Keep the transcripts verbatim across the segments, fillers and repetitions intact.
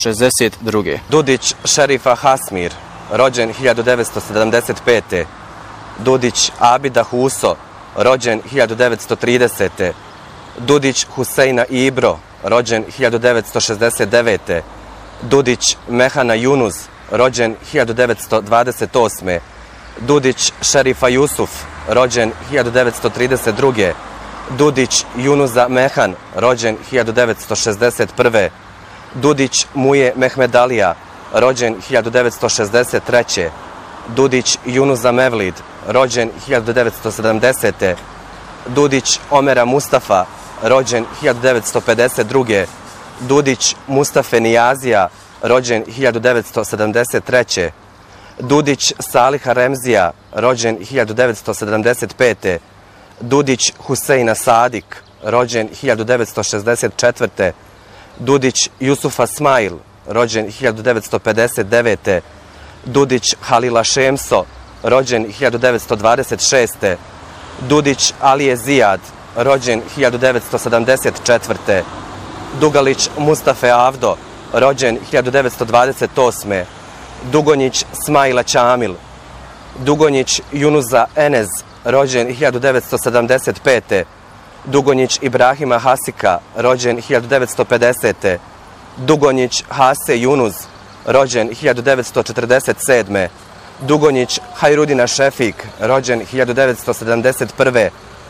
šezdeset druge. Dudić Šerifa Hasmir, rođen hiljadu devetsto sedamdeset pete. Dudić Abida Huso, rođen hiljadu devetsto tridesete. Dudić Huseina Ibro, rođen hiljadu devetsto šezdeset devete. Dudić Mehana Junuz, rođen hiljadu devetsto dvadeset osme. Dudić Šerifa Jusuf, rođen hiljadu devetsto trideset druge. Dudić Junuza Mehan, rođen hiljadu devetsto šezdeset prve. Dudić Muje Mehmedalija, rođen hiljadu devetsto šezdeset treće. Dudić Junuza Mevlid, rođen hiljadu devetsto sedamdesete. Dudić Omera Mustafa, rođen hiljadu devetsto pedeset druge. Dudić Mustafe Nijazija, rođen hiljadu devetsto sedamdeset treće. Dudić Saliha Remzija, rođen hiljadu devetsto sedamdeset pete. Dudić Huseina Sadik, rođen hiljadu devetsto šezdeset četvrte. Dudić Jusufa Smail, rođen hiljadu devetsto pedeset devete. Dudić Halila Šemso, rođen hiljadu devetsto dvadeset šeste. Dudić Alije Zijad, rođen hiljadu devetsto sedamdeset četvrte. Dugalić Mustafe Avdo, rođen hiljadu devetsto dvadeset osme. Dugonjić Smajla Ćamil. Dugonjić Junuza Enez, rođen hiljadu devetsto sedamdeset pete. Dugonjić Ibrahima Hasika, rođen hiljadu devetsto pedesete. Dugonjić Hase Junuz, rođen hiljadu devetsto četrdeset sedme. Dugonjić Hajrudina Šefik, rođen hiljadu devetsto sedamdeset prve.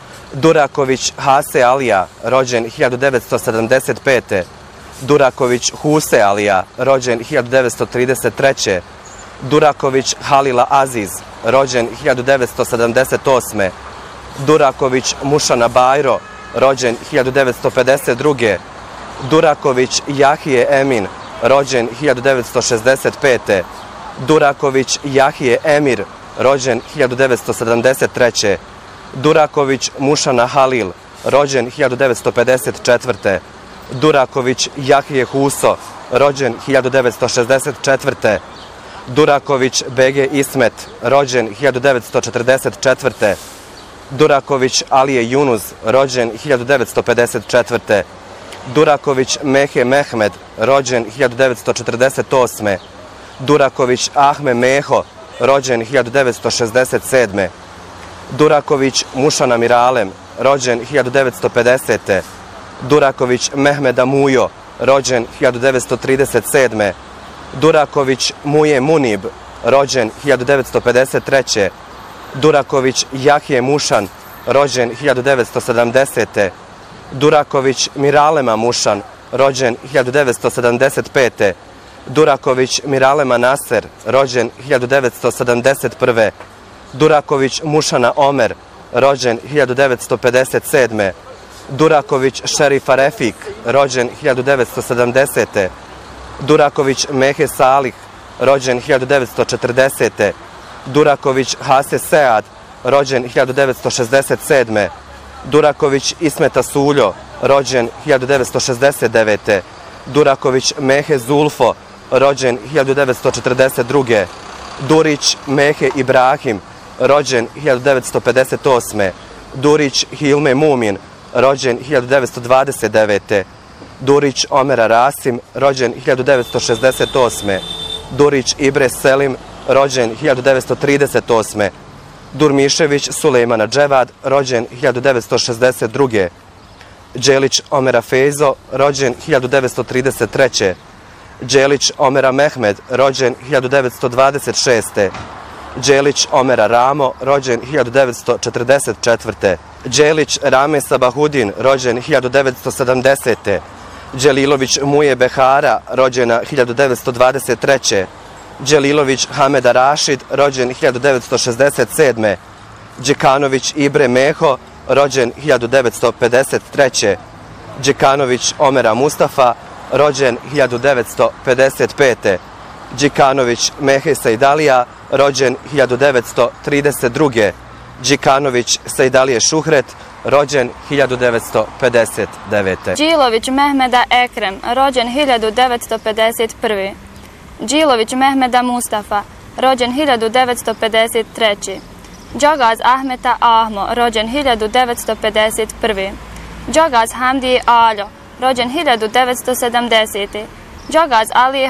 Duraković Hase Alija, rođen hiljadu devetsto sedamdeset pete. Duraković Huse Alija, rođen hiljadu devetsto trideset treće. Duraković Halila Aziz, rođen hiljadu devetsto sedamdeset osme. Duraković Mušana Bajro, rođen hiljadu devetsto pedeset druge. Duraković Jahije Emin, rođen hiljadu devetsto šezdeset pete. Duraković Jahije Emir, rođen hiljadu devetsto sedamdeset treće. Duraković Mušana Halil, rođen hiljadu devetsto pedeset četvrte. Duraković Jahije Huso, rođen hiljadu devetsto šezdeset četvrte. Duraković Bege Ismet, rođen hiljadu devetsto četrdeset četvrte. Duraković Alije Junuz, rođen hiljadu devetsto pedeset četvrte. Duraković Mehe Mehmed, rođen hiljadu devetsto četrdeset osme. Duraković Ahme Meho, rođen hiljadu devetsto šezdeset sedme. Duraković Mušana Miralem, rođen hiljadu devetsto pedesete. Duraković Mehmeda Mujo, rođen hiljadu devetsto trideset sedme. Duraković Muje Munib, rođen hiljadu devetsto pedeset treće. Duraković Jahije Mušan, rođen hiljadu devetsto sedamdesete. Duraković Miralema Mušan, rođen hiljadu devetsto sedamdeset pete. Duraković Miralema Naser, rođen hiljadu devetsto sedamdeset prve. Duraković Mušana Omer, rođen hiljadu devetsto pedeset sedme. Duraković Šerifa Refik, rođen hiljadu devetsto sedamdesete. Duraković Mehe Salih, rođen hiljadu devetsto četrdesete. Duraković Hase Sead, rođen hiljadu devetsto šezdeset sedme. Duraković Ismeta Suljo, rođen hiljadu devetsto šezdeset devete. Duraković Mehe Zulfo, rođen hiljadu devetsto četrdeset druge. Durić Mehe Ibrahim, rođen hiljadu devetsto pedeset osme. Durić Hilme Mumin, rođen hiljadu devetsto dvadeset devete. Durić Omera Rasim, rođen hiljadu devetsto šezdeset osme. Durić Ibre Selim, rođen hiljadu devetsto trideset osme. Durmišević Sulejmana Dževad, rođen hiljadu devetsto šezdeset druge. Đelić Omera Fejzo, rođen hiljadu devetsto trideset treće. Đelić Omera Mehmed, rođen hiljadu devetsto dvadeset šeste. Đelić Omera Ramo, rođen hiljadu devetsto četrdeset četvrte. Đelić Rame Sabahudin, rođen hiljadu devetsto sedamdesete. Đelilović Muje Behara, rođena hiljadu devetsto dvadeset treće. Đelilović Hameda Rašid, rođen hiljadu devetsto šezdeset sedme. Đekanović Ibre Meho, rođen hiljadu devetsto pedeset treće. Đekanović Omera Mustafa, rođen hiljadu devetsto pedeset pete. Đekanović Mehe Sejdalija, rođen hiljadu devetsto trideset druge. Đekanović Sejdalije Šuhret, rođen hiljadu devetsto pedeset devete. Đilović Mehmeda Ekrem, rođen hiljadu devetsto pedeset prve. Đilović Mehmeda Mustafa, rođen hiljadu devetsto pedeset treće. Đogaz Ahmeta Ahmo, rođen hiljadu devetsto pedeset prve. Đogaz Hamdije Aljo, rođen hiljadu devetsto sedamdesete. Đogaz Alije